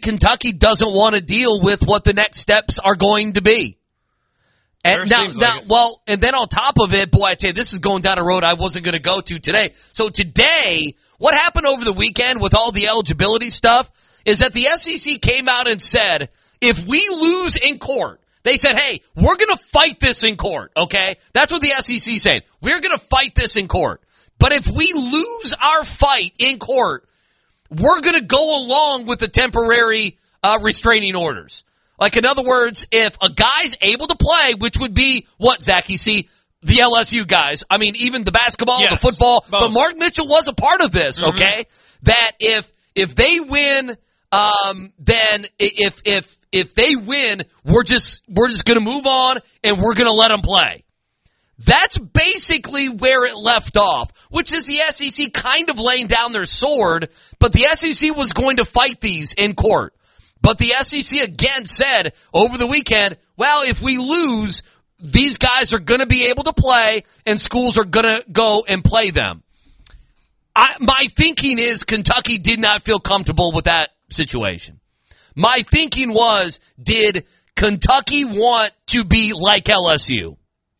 Kentucky doesn't want to deal with what the next steps are going to be. And and then on top of it, boy, I tell you, this is going down a road I wasn't going to go to today. So today, what happened over the weekend with all the eligibility stuff is that the SEC came out and said, if we lose in court, they said, hey, we're going to fight this in court, okay? That's what the SEC is saying. We're going to fight this in court. But if we lose our fight in court, we're going to go along with the temporary restraining orders. Like, in other words, if a guy's able to play, which would be, what, Zach, you see, the LSU guys. I mean, even the basketball, the football. Both. But Mark Mitchell was a part of this, okay? That if they win, then if they win, we're just going to move on and we're going to let them play. That's basically where it left off, which is the SEC kind of laying down their sword, but the SEC was going to fight these in court. But the SEC again said over the weekend, well, if we lose, these guys are going to be able to play and schools are going to go and play them. My thinking is Kentucky did not feel comfortable with that situation. My thinking was, did Kentucky want to be like LSU?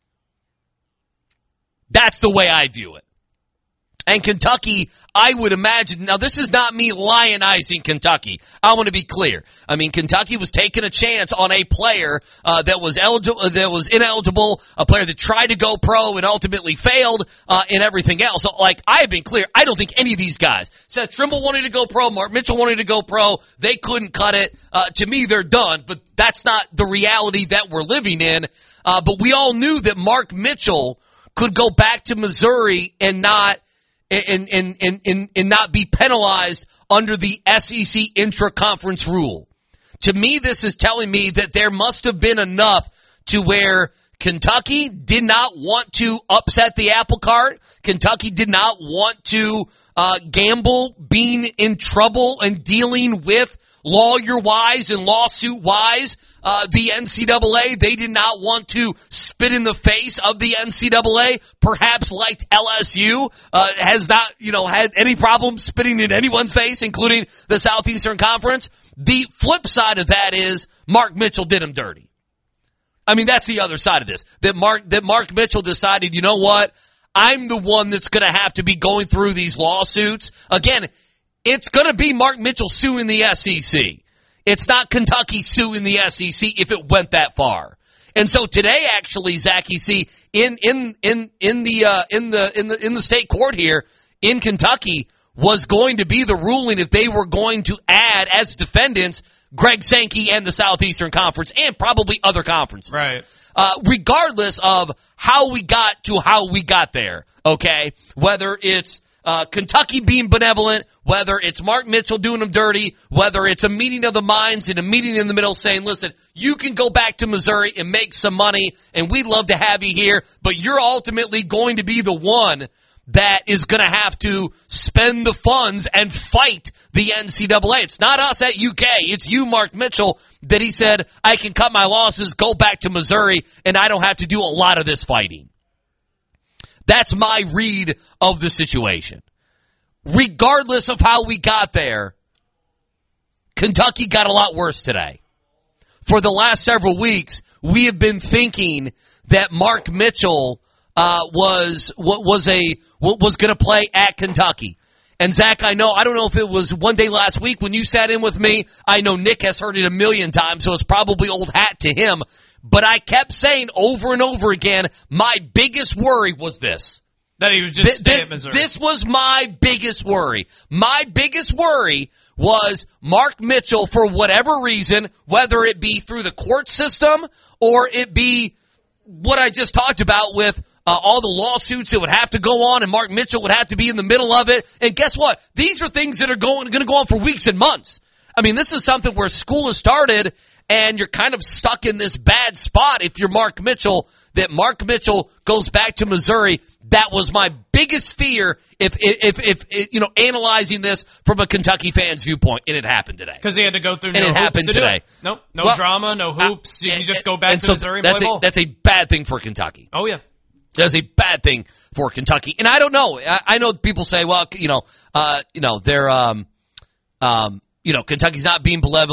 That's the way I view it. And Kentucky, I would imagine, now this is not me lionizing Kentucky. I want to be clear. I mean, Kentucky was taking a chance on a player that was ineligible, a player that tried to go pro and ultimately failed, and everything else. So, like, I have been clear. I don't think any of these guys, Seth Trimble wanted to go pro, Mark Mitchell wanted to go pro, they couldn't cut it. To me, they're done, but that's not the reality that we're living in. But we all knew that Mark Mitchell could go back to Missouri and not not be penalized under the SEC intra-conference rule. To me, this is telling me that there must have been enough to where Kentucky did not want to upset the apple cart. Kentucky did not want to gamble being in trouble and dealing with lawyer-wise and lawsuit-wise the NCAA. They did not want to spit in the face of the NCAA, perhaps like LSU has not, had any problem spitting in anyone's face, including the Southeastern Conference. The flip side of that is Mark Mitchell did him dirty. I mean, that's the other side of this. That Mark Mitchell decided, you know what? I'm the one that's going to have to be going through these lawsuits. Again, it's going to be Mark Mitchell suing the SEC. It's not Kentucky suing the SEC if it went that far. And so today, actually, Zach, you see, in the state court here in Kentucky was going to be the ruling if they were going to add as defendants Greg Sankey and the Southeastern Conference and probably other conferences. Right. Regardless of how we got to how we got there, okay? Whether it's Kentucky being benevolent, whether it's Mark Mitchell doing them dirty, whether it's a meeting of the minds and a meeting in the middle saying, listen, you can go back to Missouri and make some money, and we'd love to have you here, but you're ultimately going to be the one that is going to have to spend the funds and fight the NCAA. It's not us at UK. It's you, Mark Mitchell, that he said, I can cut my losses, go back to Missouri, and I don't have to do a lot of this fighting. That's my read of the situation. Regardless of how we got there, Kentucky got a lot worse today. For the last several weeks, we have been thinking that Mark Mitchell was going to play at Kentucky. And Zach, I don't know if it was one day last week when you sat in with me. I know Nick has heard it a million times, so it's probably old hat to him. But I kept saying over and over again, my biggest worry was this. That he would just stay at Missouri. This was my biggest worry. My biggest worry was Mark Mitchell, for whatever reason, whether it be through the court system or it be what I just talked about with all the lawsuits that would have to go on and Mark Mitchell would have to be in the middle of it. And guess what? These are things that are going to go on for weeks and months. I mean, this is something where school has started and you're kind of stuck in this bad spot if you're Mark Mitchell, that Mark Mitchell goes back to Missouri. That was my biggest fear if analyzing this from a Kentucky fan's viewpoint, and it happened today. Because he had to go through and it happened today. No drama, no hoops. You just go back to Missouri and play ball. That's a bad thing for Kentucky. Oh, yeah. That's a bad thing for Kentucky. And I don't know. I know people say, well, they're Kentucky's not being benevolent.